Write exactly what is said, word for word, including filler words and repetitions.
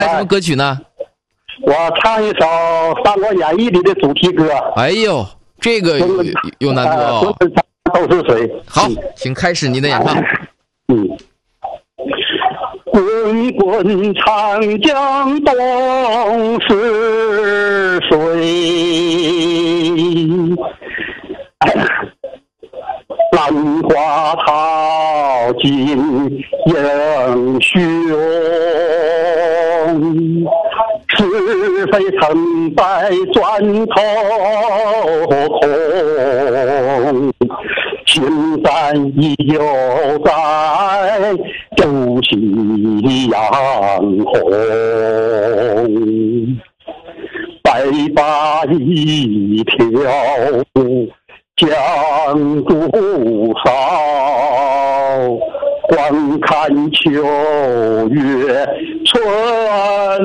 来什么歌曲呢？ 我唱一首《三国演义》里的主题歌。 哎呦，这个有有难度哦。 都是水。 好，请开始您的演唱。 嗯。滚滚长江东逝水，浪花淘尽英雄。是非成败转头空，青山依旧在，旧夕阳红。白发一条江湖少，观看秋月春